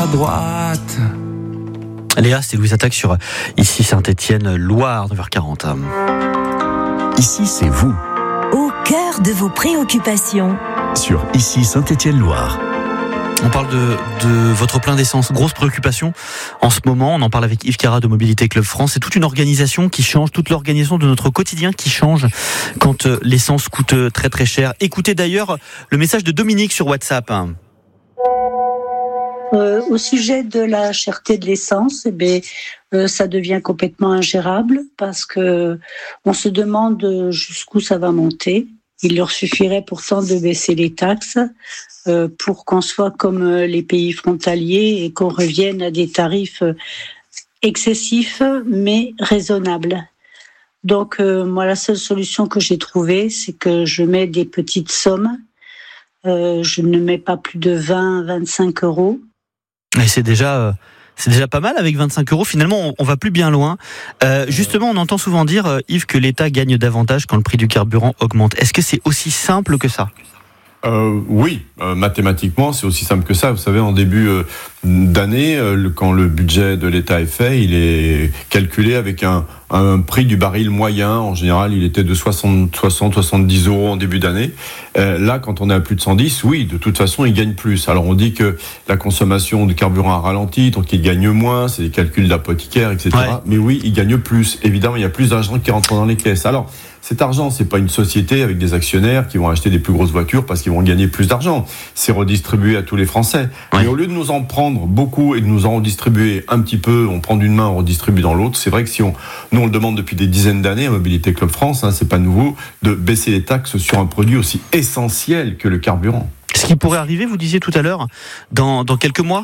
droite. Léa, c'est Louise Attaque sur ici Saint-Étienne-Loire, 9h40. Ici, c'est vous. Au cœur de vos préoccupations. Sur ici Saint-Étienne-Loire. On parle de votre plein d'essence. Grosse préoccupation en ce moment. On en parle avec Yves Cara de Mobilité Club France. C'est toute une organisation qui change, toute l'organisation de notre quotidien qui change quand l'essence coûte très très cher. Écoutez d'ailleurs le message de Dominique sur WhatsApp. Au sujet de la cherté de l'essence, ça devient complètement ingérable parce que on se demande jusqu'où ça va monter. Il leur suffirait pourtant de baisser les taxes pour qu'on soit comme les pays frontaliers et qu'on revienne à des tarifs excessifs mais raisonnables. Donc moi, la seule solution que j'ai trouvée, c'est que je mets des petites sommes. Je ne mets pas plus de 20-25 euros. Et c'est déjà pas mal avec 25 euros. Finalement, on va plus bien loin. Justement, on entend souvent dire, Yves, que l'État gagne davantage quand le prix du carburant augmente. Est-ce que c'est aussi simple que ça ? Oui, mathématiquement, c'est aussi simple que ça. Vous savez, en début d'année, quand le budget de l'État est fait, il est calculé avec un prix du baril moyen. En général, il était de 60-70 euros en début d'année. Là, quand on est à plus de 110, oui, de toute façon, il gagne plus. Alors, on dit que la consommation de carburant a ralenti, donc il gagne moins. C'est des calculs d'apothicaire, etc. Ouais. Mais oui, il gagne plus. Évidemment, il y a plus d'argent qui rentre dans les caisses. Alors, cet argent, c'est pas une société avec des actionnaires qui vont acheter des plus grosses voitures parce qu'ils vont gagner plus d'argent. C'est redistribué à tous les Français. Ouais. Mais au lieu de nous en prendre beaucoup et de nous en redistribuer un petit peu, on prend d'une main, on redistribue dans l'autre. C'est vrai que nous on le demande depuis des dizaines d'années à Mobilité Club France, c'est pas nouveau, de baisser les taxes sur un produit aussi essentiel que le carburant. Ce qui pourrait arriver, vous disiez tout à l'heure, dans quelques mois.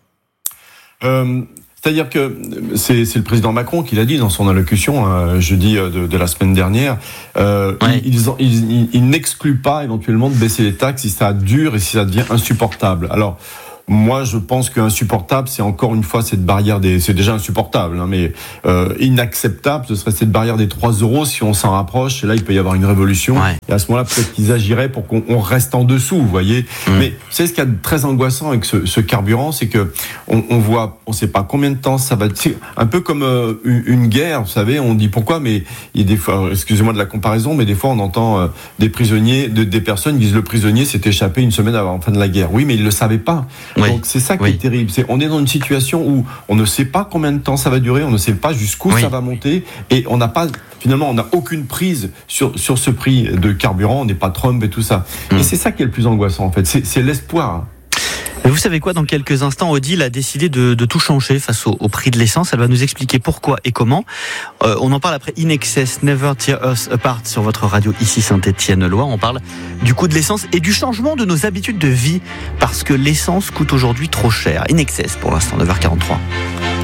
C'est-à-dire que c'est le président Macron qui l'a dit dans son allocution jeudi de la semaine dernière. Ouais. Il n'exclut pas éventuellement de baisser les taxes si ça dure et si ça devient insupportable. Alors, moi, je pense qu'insupportable, c'est encore une fois cette barrière c'est déjà insupportable, mais inacceptable, ce serait cette barrière des 3 euros si on s'en rapproche. Et là, il peut y avoir une révolution. Ouais. Et à ce moment-là, peut-être qu'ils agiraient pour qu'on reste en dessous, vous voyez. Mais c'est ce qu'il y a de très angoissant avec ce carburant, c'est que on sait pas combien de temps ça va. C'est un peu comme une guerre, vous savez. On dit pourquoi, mais il y a des fois, excusez-moi de la comparaison, mais des fois on entend des prisonniers, des personnes qui disent le prisonnier s'est échappé une semaine avant la fin de la guerre. Oui, mais ils le savaient pas. Oui. Donc c'est ça qui est terrible. On est dans une situation où on ne sait pas combien de temps ça va durer, on ne sait pas jusqu'où ça va monter, et on n'a aucune prise sur ce prix de carburant. On n'est pas Trump et tout ça. Et c'est ça qui est le plus angoissant en fait. C'est l'espoir. Mais vous savez quoi, dans quelques instants, Odile a décidé de tout changer face au prix de l'essence. Elle va nous expliquer pourquoi et comment. On en parle après In Excess, Never Tear Us Apart sur votre radio ici Saint-Étienne-Loire. On parle du coût de l'essence et du changement de nos habitudes de vie parce que l'essence coûte aujourd'hui trop cher. In Excess pour l'instant, 9h43.